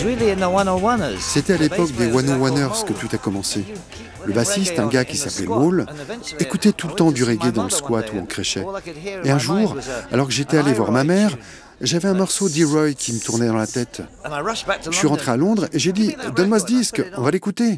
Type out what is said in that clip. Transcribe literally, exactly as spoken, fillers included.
C'était à l'époque des one oh oneers que tout a commencé. Le bassiste, un gars qui s'appelait Maul, écoutait tout le temps du reggae dans le squat ou en créchet. Et un jour, alors que j'étais allé voir ma mère, j'avais un morceau d'E-Roy qui me tournait dans la tête. Je suis rentré à Londres et j'ai dit « Donne-moi ce disque, on va l'écouter ».